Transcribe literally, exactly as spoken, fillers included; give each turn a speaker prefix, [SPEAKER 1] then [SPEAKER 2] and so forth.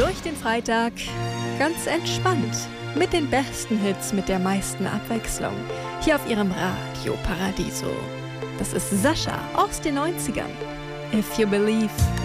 [SPEAKER 1] Durch den Freitag ganz entspannt. Mit den besten Hits, mit der meisten Abwechslung. Hier auf ihrem Radio Paradiso. Das ist Sascha aus den neunzigern. If You Believe.